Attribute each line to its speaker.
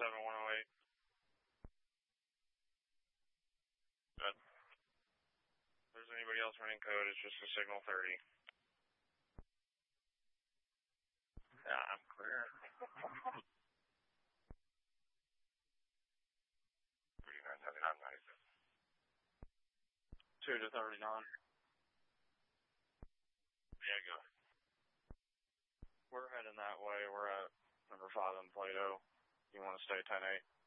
Speaker 1: 7108. Good. If there's anybody else running code, it's just a signal 30. Yeah, I'm clear. 397996. 2 to 39. Yeah, go ahead. We're heading that way. We're at number 5 in Plato. You want to stay 10-8?